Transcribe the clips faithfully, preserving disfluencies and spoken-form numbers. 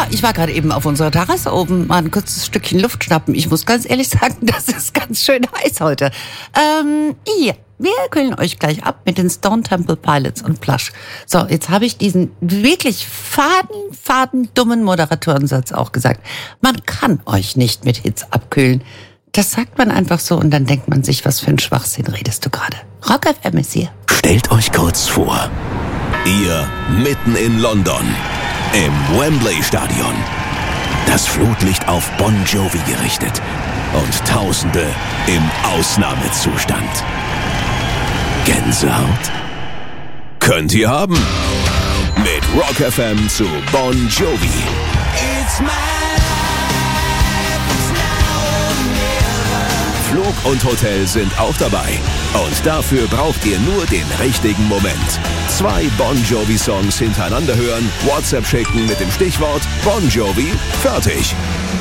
Ja, ich war gerade eben auf unserer Terrasse oben, mal ein kurzes Stückchen Luft schnappen. Ich muss ganz ehrlich sagen, das ist ganz schön heiß heute. Ähm, ja, wir kühlen euch gleich ab mit den Stone Temple Pilots und Plush. So, jetzt habe ich diesen wirklich faden, faden, dummen Moderatorensatz auch gesagt. Man kann euch nicht mit Hits abkühlen. Das sagt man einfach so und dann denkt man sich, was für ein Schwachsinn redest du gerade. Rock F M ist hier. Stellt euch kurz vor, ihr mitten in London, im Wembley-Stadion. Das Flutlicht auf Bon Jovi gerichtet und Tausende im Ausnahmezustand. Gänsehaut? Könnt ihr haben. Mit Rock F M zu Bon Jovi. It's my Flug und Hotel sind auch dabei. Und dafür braucht ihr nur den richtigen Moment. Zwei Bon Jovi-Songs hintereinander hören, WhatsApp schicken mit dem Stichwort Bon Jovi, fertig.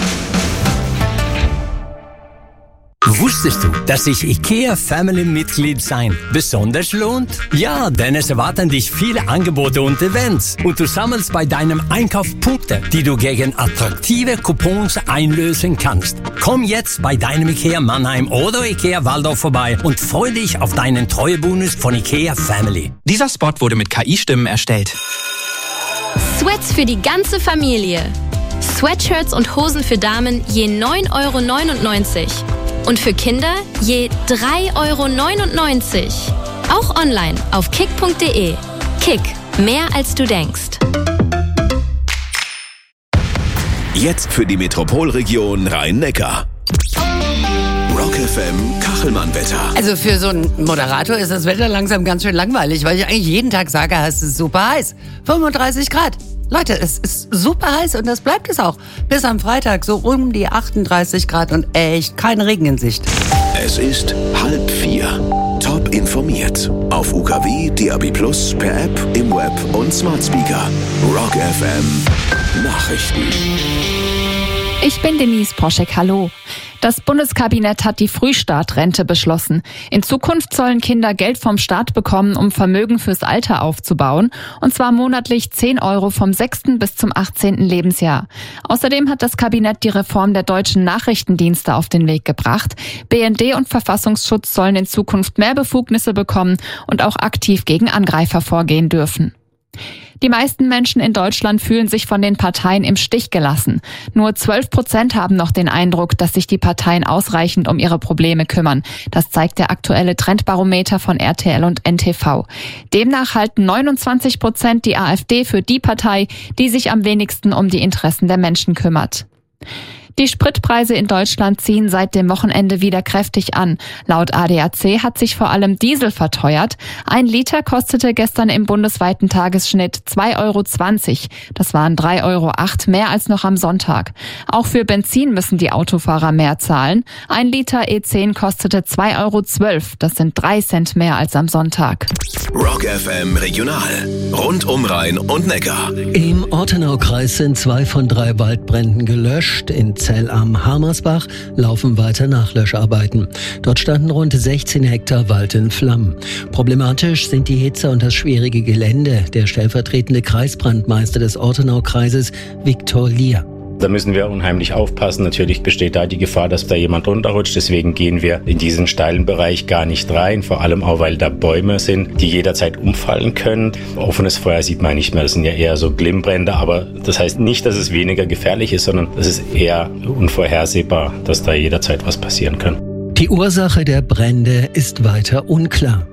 Wusstest du, dass sich IKEA Family-Mitglied sein besonders lohnt? Ja, denn es erwarten dich viele Angebote und Events und du sammelst bei deinem Einkauf Punkte, die du gegen attraktive Coupons einlösen kannst. Komm jetzt bei deinem IKEA Mannheim oder IKEA Waldorf vorbei und freu dich auf deinen Treuebonus von IKEA Family. Dieser Spot wurde mit K I-Stimmen erstellt. Sweats für die ganze Familie. Sweatshirts und Hosen für Damen je neun Euro neunundneunzig. Und für Kinder je drei Euro neunundneunzig. Auch online auf kick punkt de. Kick, mehr als du denkst. Jetzt für die Metropolregion Rhein-Neckar. Rock F M Kachelmann-Wetter. Also für so einen Moderator ist das Wetter langsam ganz schön langweilig, weil ich eigentlich jeden Tag sage, es ist super heiß. fünfunddreißig Grad. Leute, es ist super heiß und das bleibt es auch. Bis am Freitag so um die achtunddreißig Grad und echt kein Regen in Sicht. Es ist halb vier. Top informiert. Auf U K W, D A B Plus, per App, im Web und Smart Speaker. Rock F M Nachrichten. Ich bin Denise Poschek, hallo. Das Bundeskabinett hat die Frühstartrente beschlossen. In Zukunft sollen Kinder Geld vom Staat bekommen, um Vermögen fürs Alter aufzubauen. Und zwar monatlich zehn Euro vom sechsten bis zum achtzehnten Lebensjahr. Außerdem hat das Kabinett die Reform der deutschen Nachrichtendienste auf den Weg gebracht. B N D und Verfassungsschutz sollen in Zukunft mehr Befugnisse bekommen und auch aktiv gegen Angreifer vorgehen dürfen. Die meisten Menschen in Deutschland fühlen sich von den Parteien im Stich gelassen. Nur zwölf Prozent haben noch den Eindruck, dass sich die Parteien ausreichend um ihre Probleme kümmern. Das zeigt der aktuelle Trendbarometer von R T L und N T V. Demnach halten neunundzwanzig Prozent die AfD für die Partei, die sich am wenigsten um die Interessen der Menschen kümmert. Die Spritpreise in Deutschland ziehen seit dem Wochenende wieder kräftig an. Laut A D A C hat sich vor allem Diesel verteuert. Ein Liter kostete gestern im bundesweiten Tagesschnitt zwei Euro zwanzig. Das waren drei Euro acht mehr als noch am Sonntag. Auch für Benzin müssen die Autofahrer mehr zahlen. Ein Liter E zehn kostete zwei Euro zwölf. Das sind drei Cent mehr als am Sonntag. Rock F M Regional. Rund um Rhein und Neckar. Im Ortenaukreis sind zwei von drei Waldbränden gelöscht. In Zell am Hamersbach laufen weiter Nachlöscharbeiten. Dort standen rund sechzehn Hektar Wald in Flammen. Problematisch sind die Hitze und das schwierige Gelände. Der stellvertretende Kreisbrandmeister des Ortenaukreises, Viktor Lier. Da müssen wir unheimlich aufpassen. Natürlich besteht da die Gefahr, dass da jemand runterrutscht. Deswegen gehen wir in diesen steilen Bereich gar nicht rein. Vor allem auch, weil da Bäume sind, die jederzeit umfallen können. Offenes Feuer sieht man nicht mehr. Das sind ja eher so Glimmbrände. Aber das heißt nicht, dass es weniger gefährlich ist, sondern es ist eher unvorhersehbar, dass da jederzeit was passieren kann. Die Ursache der Brände ist weiter unklar.